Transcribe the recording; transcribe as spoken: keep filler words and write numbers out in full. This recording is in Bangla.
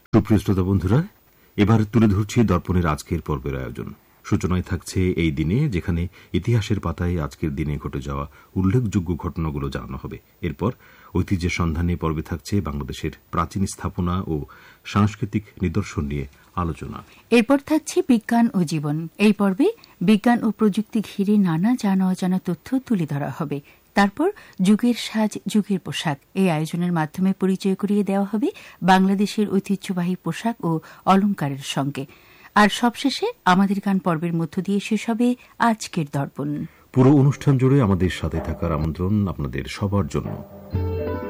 সুপ্রিয় শ্রোতা বন্ধুরা, এবার তুলে ধরছি দর্পণের আজকের পর্বের আয়োজন। সূচনায় থাকছে এই দিনে, যেখানে ইতিহাসের পাতায় আজকের দিনে ঘটে যাওয়া উল্লেখযোগ্য ঘটনাগুলো জানানো হবে। এরপর ঐতিহ্যের সন্ধানে পর্বে থাকছে বাংলাদেশের প্রাচীন স্থাপনা ও সাংস্কৃতিক নিদর্শন নিয়ে আলোচনা। এরপর থাকছে বিজ্ঞান ও জীবন। এই পর্বে বিজ্ঞান ও প্রযুক্তি ঘিরে নানা জানা অজানা তথ্য তুলে ধরা হবে। তারপর যুগের সাজ, যুগের পোশাক, এই আয়োজনের মাধ্যমে পরিচয় করিয়ে দেওয়া হবে বাংলাদেশের ঐতিহ্যবাহী পোশাক ও অলংকারের সঙ্গে। আর সবশেষে আমাদের গান পর্বের মধ্য দিয়ে শেষ হবে আজকের দর্পণ। পুরো অনুষ্ঠান জুড়ে আমাদের সাথে থাকার আমন্ত্রণ আপনাদের সবার জন্য।